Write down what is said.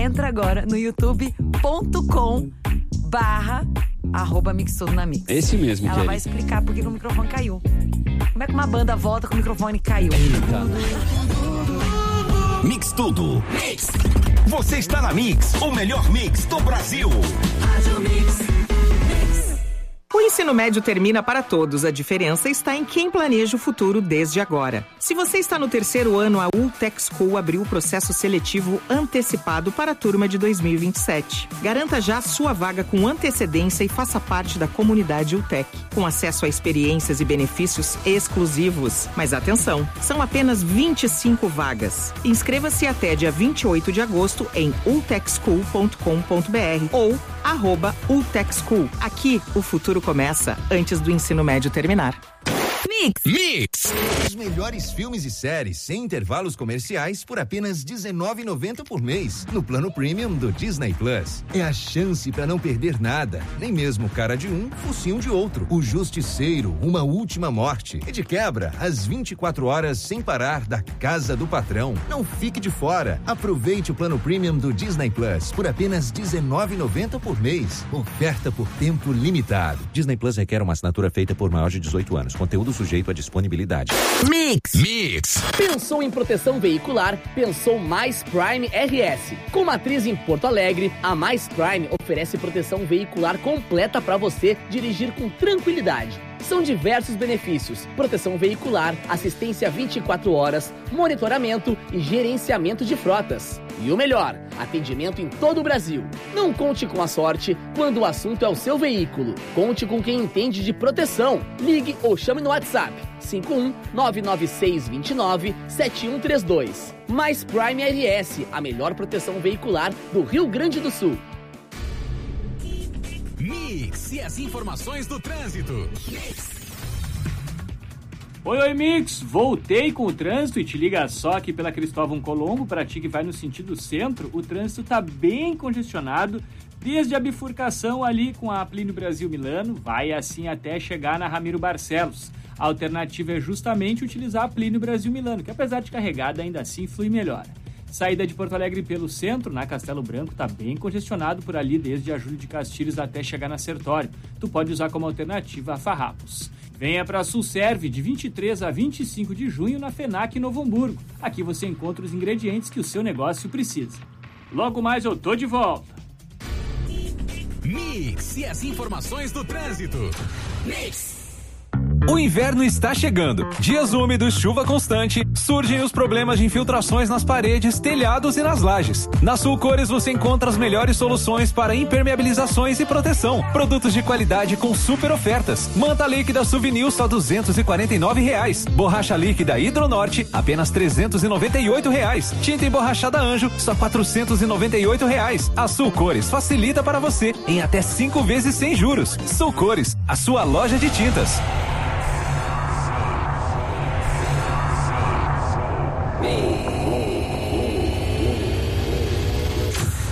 Entra agora no youtube.com/@mixtudonamix. Esse mesmo, Ela Kelly. vai explicar por que o microfone caiu. Como é que uma banda volta com o microfone caiu? Eita. Mix Tudo. Mix. Você está na Mix, o melhor mix do Brasil. O ensino médio termina para todos. A diferença está em quem planeja o futuro desde agora. Se você está no terceiro ano, a Ultec School abriu o processo seletivo antecipado para a turma de 2027. Garanta já sua vaga com antecedência e faça parte da comunidade Ultec, com acesso a experiências e benefícios exclusivos. Mas atenção, são apenas 25 vagas. Inscreva-se até dia 28 de agosto em ultecschool.com.br ou @ultecschool. Aqui, o futuro começa antes do ensino médio terminar. Mix. Os melhores filmes e séries sem intervalos comerciais por apenas R$19,90 por mês no plano premium do Disney Plus. É a chance para não perder nada, nem mesmo cara de um, focinho de outro. O Justiceiro, Uma Última Morte e de quebra, as 24 horas sem parar da Casa do Patrão. Não fique de fora. Aproveite o plano premium do Disney Plus por apenas R$19,90 por mês. Oferta por tempo limitado. Disney Plus requer uma assinatura feita por maior de 18 anos. Conteúdo sujeito à disponibilidade. Mix. Pensou em proteção veicular? Pensou Mais Prime RS. Com matriz em Porto Alegre, a Mais Prime oferece proteção veicular completa para você dirigir com tranquilidade. São diversos benefícios: proteção veicular, assistência 24 horas, monitoramento e gerenciamento de frotas. E o melhor, atendimento em todo o Brasil. Não conte com a sorte quando o assunto é o seu veículo. Conte com quem entende de proteção. Ligue ou chame no WhatsApp 51-99629-7132. Mais Prime RS, a melhor proteção veicular do Rio Grande do Sul. Mix e as informações do trânsito. Oi, Mix! Voltei com o trânsito e te liga só aqui pela Cristóvão Colombo, para ti que vai no sentido centro, o trânsito tá bem congestionado, desde a bifurcação ali com a Plínio Brasil Milano, vai assim até chegar na Ramiro Barcelos. A alternativa é justamente utilizar a Plínio Brasil Milano, que apesar de carregada ainda assim flui melhor. Saída de Porto Alegre pelo centro, na Castelo Branco, tá bem congestionado por ali desde a Júlio de Castilhos até chegar na Sertório. Tu pode usar como alternativa a Farrapos. Venha para a Sulserve de 23 a 25 de junho na FENAC Novo Hamburgo. Aqui você encontra os ingredientes que o seu negócio precisa. Logo mais eu tô de volta. Mix e as informações do trânsito. Mix. O inverno está chegando. Dias úmidos, chuva constante, surgem os problemas de infiltrações nas paredes, telhados e nas lajes. Na Sulcores você encontra as melhores soluções para impermeabilizações e proteção. Produtos de qualidade com super ofertas. Manta líquida Souvenir só R$249. Borracha líquida Hidronorte apenas R$398. Tinta emborrachada Anjo só R$498. A Sulcores facilita para você em até 5 vezes sem juros. Sulcores, a sua loja de tintas.